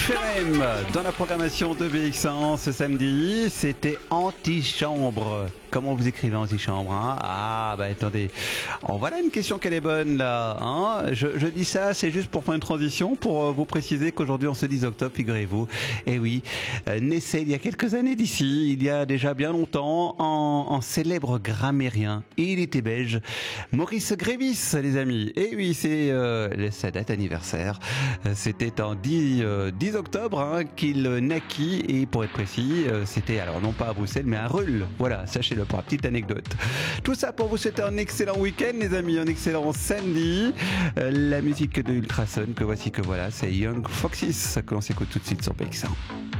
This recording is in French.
Ferem dans la programmation de BX1 ce samedi, c'était Antichambre. Comment vous écrivez Antichambre hein? Ah bah attendez, oh, voilà une question qu'elle est bonne là. Hein je dis ça, c'est juste pour faire une transition, pour vous préciser qu'aujourd'hui on se 10 octobre, figurez-vous. Et oui, naissait il y a quelques années d'ici, il y a déjà bien longtemps, en célèbre grammairien. Il était belge, Maurice Grévis les amis. Et oui, c'est sa date anniversaire. C'était en 10 octobre hein, qu'il naquit et pour être précis, c'était alors non pas à Bruxelles mais à Rull. Voilà, sachez-le pour la petite anecdote. Tout ça pour vous souhaiter un excellent week-end les amis, un excellent samedi. La musique de Ultrason que voici que voilà, c'est Young Foxes que l'on s'écoute tout de suite sur BX1.